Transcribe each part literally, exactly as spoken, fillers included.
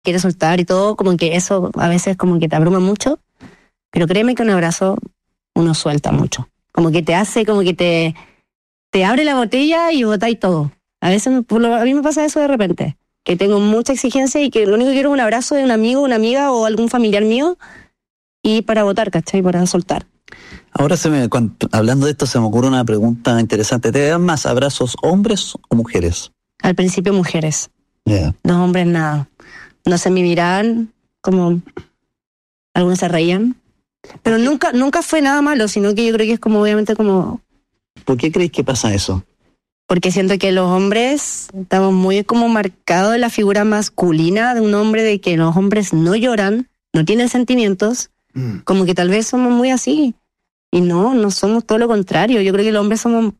quiere soltar y todo, como que eso a veces como que te abruma mucho, pero créeme que un abrazo uno suelta mucho, como que te hace, como que te, te abre la botella y botáis todo. A veces, por lo, a mí me pasa eso de repente, que tengo mucha exigencia y que lo único que quiero es un abrazo de un amigo, una amiga o algún familiar mío y para botar, ¿cachai? Para soltar. Ahora, se me, cuando, hablando de esto, se me ocurre una pregunta interesante. ¿Te dan más abrazos hombres o mujeres? Al principio mujeres. Yeah. Los hombres nada. No se me miraban, como algunos se reían. Pero nunca nunca fue nada malo, sino que yo creo que es como obviamente como... ¿Por qué crees que pasa eso? Porque siento que los hombres estamos muy como marcados en la figura masculina de un hombre, de que los hombres no lloran, no tienen sentimientos, mm. como que tal vez somos muy así. Y no, no somos todo lo contrario. Yo creo que los hombres somos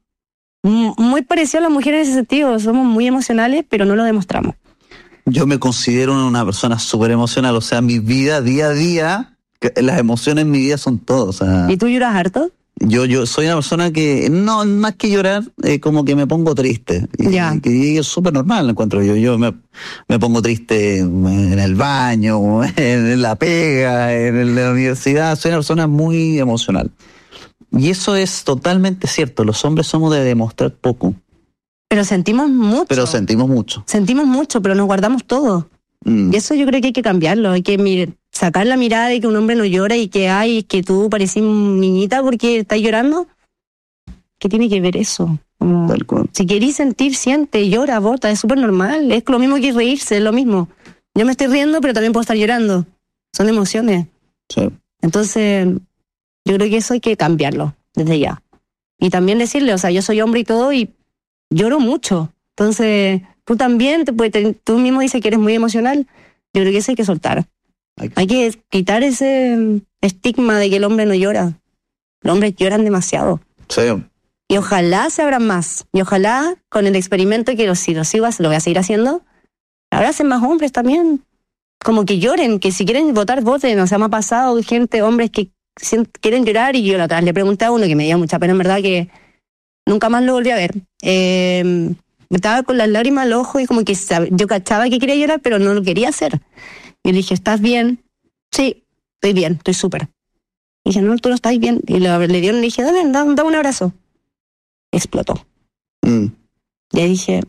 muy parecidos a las mujeres en ese sentido. Somos muy emocionales, pero no lo demostramos. Yo me considero una persona súper emocional. O sea, mi vida, día a día, las emociones en mi vida son todo. O sea, ¿y tú lloras harto? Yo yo soy una persona que, no, más que llorar, eh, como que me pongo triste. Y, ya. y es súper normal, encuentro yo. Yo me, me pongo triste en el baño, en la pega, en la universidad. Soy una persona muy emocional. Y eso es totalmente cierto. Los hombres somos de demostrar poco. Pero sentimos mucho. Pero sentimos mucho. Sentimos mucho, pero nos guardamos todo. Mm. Y eso yo creo que hay que cambiarlo. Hay que mir- sacar la mirada de que un hombre no llora y que ay, que tú parecís niñita porque estás llorando. ¿Qué tiene que ver eso? Como, Tal cual. Si querís sentir, siente, llora, bota. Es súper normal. Es lo mismo que reírse, es lo mismo. Yo me estoy riendo, pero también puedo estar llorando. Son emociones. Sí. Entonces... yo creo que eso hay que cambiarlo desde ya. Y también decirle, o sea, yo soy hombre y todo y lloro mucho. Entonces, tú también, te puede, te, tú mismo dices que eres muy emocional. Yo creo que eso hay que soltar. Hay que... hay que quitar ese estigma de que el hombre no llora. Los hombres lloran demasiado. Sí. Y ojalá se abran más. Y ojalá con el experimento que lo, si lo sigo, lo voy a seguir haciendo, abracen más hombres también. Como que lloren, que si quieren votar, voten. O sea, me ha pasado gente, hombres que quieren llorar y yo la otra vez le pregunté a uno que me dio mucha pena en verdad, que nunca más lo volví a ver. Eh, estaba con las lágrimas al ojo y como que sab- yo cachaba que quería llorar, pero no lo quería hacer. Y le dije, ¿estás bien? Sí, estoy bien, estoy súper. Y dije, no, tú no estás bien. Y le, le dieron y le dije, dame, dame, dame un abrazo. Explotó. Mm. Y ahí dije,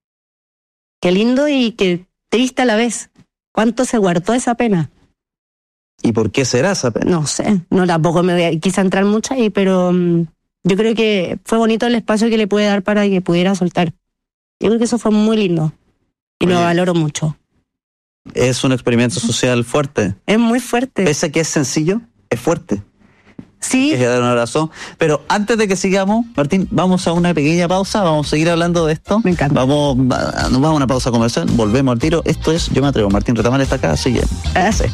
qué lindo y qué triste a la vez. ¿Cuánto se guardó esa pena? ¿Y por qué será esa pena? No sé, no tampoco me voy a, quise entrar mucho ahí, pero um, yo creo que fue bonito el espacio que le pude dar para que pudiera soltar. Yo creo que eso fue muy lindo y Oye, lo valoro mucho. Es un experimento social fuerte. Es muy fuerte. Pese a que es sencillo, es fuerte. Sí. Es dar un abrazo. Pero antes de que sigamos, Martín, vamos a una pequeña pausa, vamos a seguir hablando de esto. Me encanta. Vamos, nos vamos a una pausa comercial, volvemos al tiro. Esto es Yo Me Atrevo. Martín Retamar está acá, así que... Ah, sí.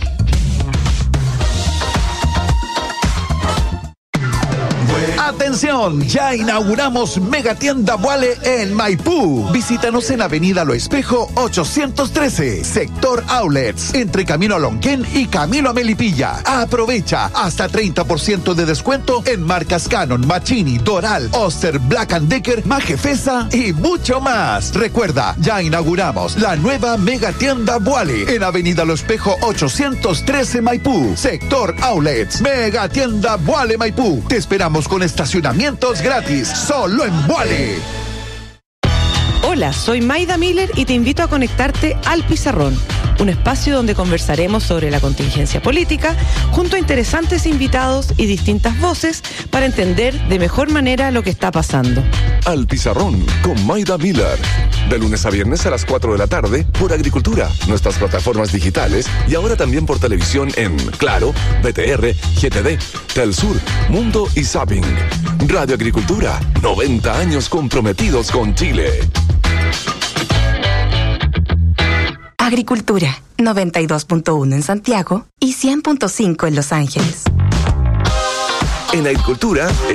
Atención, ya inauguramos Megatienda Vuale en Maipú. Visítanos en Avenida Lo Espejo ochocientos trece, sector Outlets, entre Camino a Lonquén y Camino a Melipilla. Aprovecha hasta treinta por ciento de descuento en marcas Canon, Machini, Doral, Oster, Black and Decker, Majefesa y mucho más. Recuerda, ya inauguramos la nueva Megatienda Vuale en Avenida Lo Espejo ochocientos trece Maipú, sector Outlets. Megatienda Vuale Maipú. Te esperamos con estacionamientos gratis, solo en Vuale. Hola, soy Maida Miller y te invito a conectarte al Pizarrón, un espacio donde conversaremos sobre la contingencia política junto a interesantes invitados y distintas voces para entender de mejor manera lo que está pasando. Al Pizarrón con Maida Miller, de lunes a viernes a las cuatro de la tarde por Agricultura, nuestras plataformas digitales y ahora también por televisión en Claro, B T R, G T D, Telsur, Mundo y Zapping. Radio Agricultura, noventa años comprometidos con Chile. Agricultura, noventa y dos punto uno en Santiago y cien punto cinco en Los Ángeles. En Agricultura